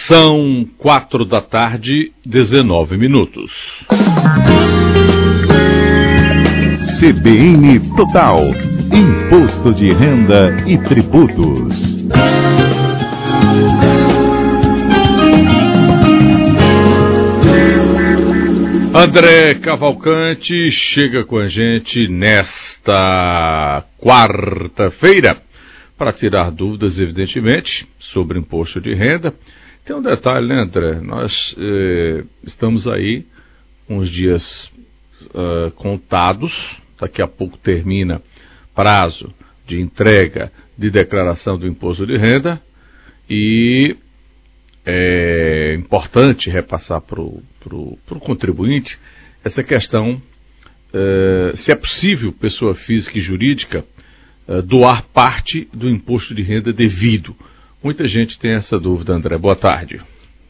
São 4h19. CBN Total, Imposto de Renda e Tributos. André Cavalcante chega com a gente nesta quarta-feira para tirar dúvidas, evidentemente, sobre imposto de renda. Tem um detalhe, né, André? Nós estamos aí uns dias contados, daqui a pouco termina prazo de entrega de declaração do imposto de renda e é importante repassar para o contribuinte essa questão, se é possível, pessoa física e jurídica, doar parte do imposto de renda devido. Muita gente tem essa dúvida, André. Boa tarde.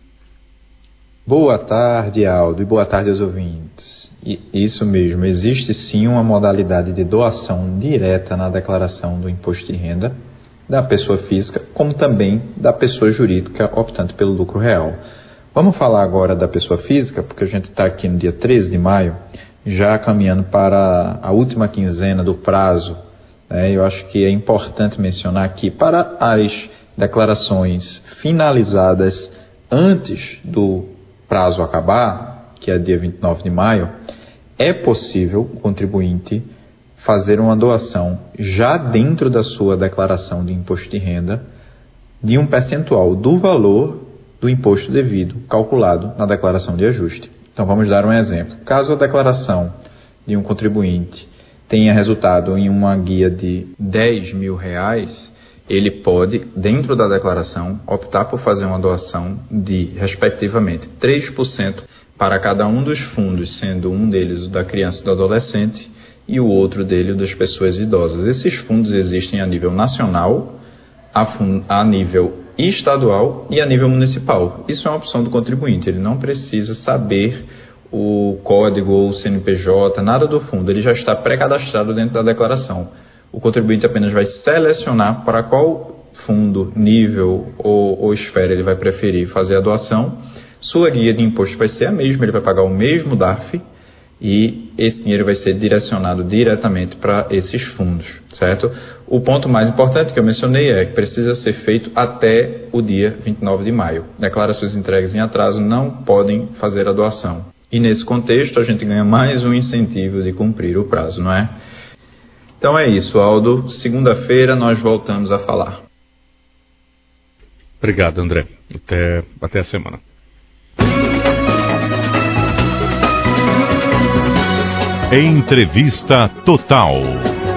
Boa tarde, Aldo, e boa tarde aos ouvintes. Isso mesmo, existe sim uma modalidade de doação direta na declaração do imposto de renda da pessoa física, como também da pessoa jurídica optando pelo lucro real. Vamos falar agora da pessoa física, porque a gente está aqui no dia 13 de maio, já caminhando para a última quinzena do prazo. Eu acho que é importante mencionar que para as declarações finalizadas antes do prazo acabar, que é dia 29 de maio, é possível o contribuinte fazer uma doação já dentro da sua declaração de imposto de renda de um percentual do valor do imposto devido calculado na declaração de ajuste. Então vamos dar um exemplo. Caso a declaração de um contribuinte tenha resultado em uma guia de R$10.000, ele pode, dentro da declaração, optar por fazer uma doação de, respectivamente, 3% para cada um dos fundos, sendo um deles o da criança e do adolescente e o outro dele o das pessoas idosas. Esses fundos existem a nível nacional, a nível estadual e a nível municipal. Isso é uma opção do contribuinte, ele não precisa saber o código ou o CNPJ, nada do fundo, ele já está pré-cadastrado dentro da declaração. O contribuinte apenas vai selecionar para qual fundo, nível ou esfera ele vai preferir fazer a doação. Sua guia de imposto vai ser a mesma, ele vai pagar o mesmo DARF e esse dinheiro vai ser direcionado diretamente para esses fundos, certo? O ponto mais importante que eu mencionei é que precisa ser feito até o dia 29 de maio. Declarações entregues em atraso não podem fazer a doação. E nesse contexto a gente ganha mais um incentivo de cumprir o prazo, não é? Então é isso, Aldo. Segunda-feira nós voltamos a falar. Obrigado, André. Até a semana. Entrevista Total.